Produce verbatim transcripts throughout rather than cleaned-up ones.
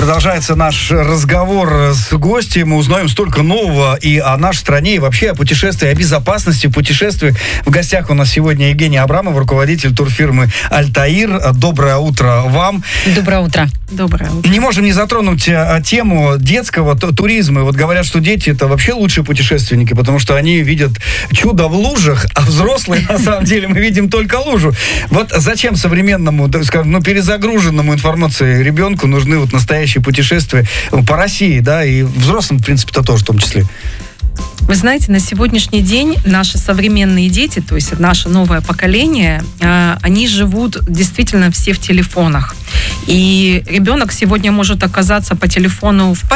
Продолжается наш разговор с гостем. Мы узнаем столько нового и о нашей стране, и вообще о путешествии, о безопасности путешествий. В гостях у нас сегодня Евгения Абрамова, руководитель турфирмы «Альтаир». Доброе утро вам. Доброе утро. Доброе утро. Не можем не затронуть а, тему детского туризма. Вот говорят, что дети — это вообще лучшие путешественники, потому что они видят чудо в лужах, а взрослые, на самом деле, мы видим только лужу. Вот зачем современному, скажем, ну, перезагруженному информацией ребенку нужны вот настоящие путешествия по России, да, и взрослым, в принципе-то тоже в том числе? Вы знаете, на сегодняшний день наши современные дети, то есть наше новое поколение, они живут действительно все в телефонах. И ребенок сегодня может оказаться по телефону в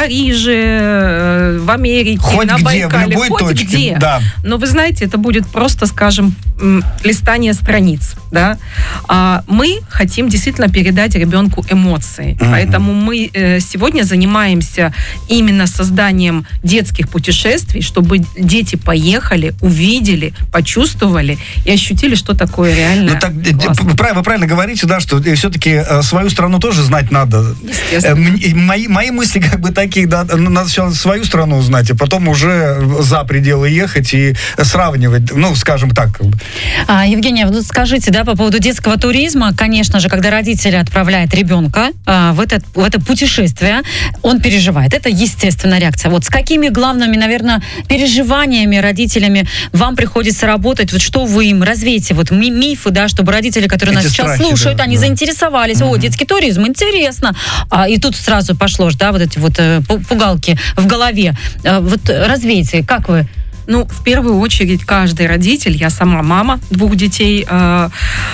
Париже, в Америке, хоть на где, Байкале, в любой хоть точке, где. Да. Но вы знаете, это будет просто, скажем, листание страниц. Да? А мы хотим действительно передать ребенку эмоции. Uh-huh. Поэтому мы сегодня занимаемся именно созданием детских путешествий, чтобы дети поехали, увидели, почувствовали и ощутили, что такое реально. Ну, так, вы правильно говорите, да, что все-таки свою страну тоже знать надо. Естественно. Мои, мои мысли как бы такие, да, надо сначала свою страну узнать, а потом уже за пределы ехать и сравнивать, ну, скажем так. А, Евгения, вот скажите, да, по поводу детского туризма, конечно же, когда родители отправляют ребенка а, в, это, в это путешествие, он переживает. Это естественная реакция. Вот с какими главными, наверное, переживаниями родителями вам приходится работать? Вот что вы им развейте? Вот ми- мифы, да, чтобы родители, которые Эти нас сейчас страхи, слушают, да, они да. заинтересовались. Mm-hmm. О, детский туризм, интересно. А, и тут сразу пошло, да, вот эти вот э, пугалки в голове. А, вот развейте, как вы? Ну, в первую очередь, каждый родитель, я сама мама двух детей, э,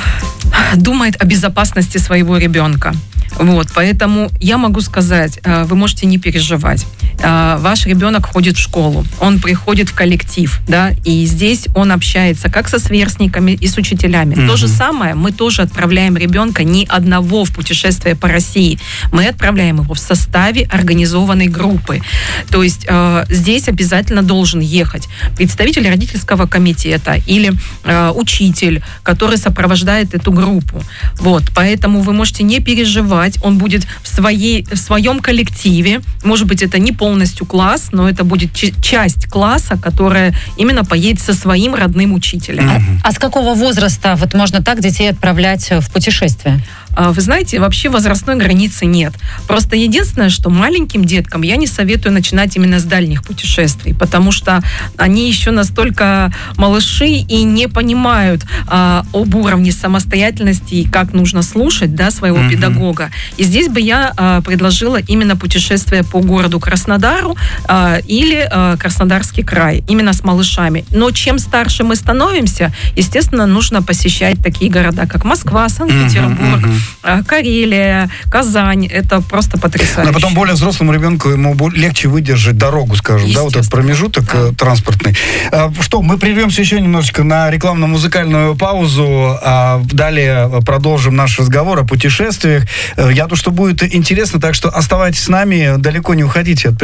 думает о безопасности своего ребенка. Вот, поэтому я могу сказать, э, вы можете не переживать. Э, ваш ребенок ходит в школу, он приходит в коллектив, да, и здесь он общается как со сверстниками и с учителями. Mm-hmm. То же самое, мы тоже отправляем ребенка не одного в путешествие по России, мы отправляем его в составе организованной группы. То есть э, здесь обязательно должен ехать представитель родительского комитета или э, учитель, который сопровождает эту группу. Вот, поэтому вы можете не переживать, он будет в, своей, в своем коллективе, может быть, это не полностью класс, но это будет ч- часть класса, которая именно поедет со своим родным учителем. А, а с какого возраста вот можно так детей отправлять в путешествие? Вы знаете, вообще возрастной границы нет. Просто единственное, что маленьким деткам я не советую начинать именно с дальних путешествий, потому что они еще настолько малыши и не понимают а, об уровне самостоятельности и как нужно слушать, да, своего mm-hmm. педагога. И здесь бы я а, предложила именно путешествие по городу Краснодару а, или а, Краснодарский край, именно с малышами. Но чем старше мы становимся, естественно, нужно посещать такие города, как Москва, Санкт-Петербург, mm-hmm. Карелия, Казань. Это просто потрясающе. Но потом более взрослому ребенку ему легче выдержать дорогу, скажем, да, вот этот промежуток да. транспортный. Что, мы прервемся еще немножечко на рекламно-музыкальную паузу, а далее продолжим наш разговор о путешествиях. Я думаю, что будет интересно, так что оставайтесь с нами, далеко не уходите от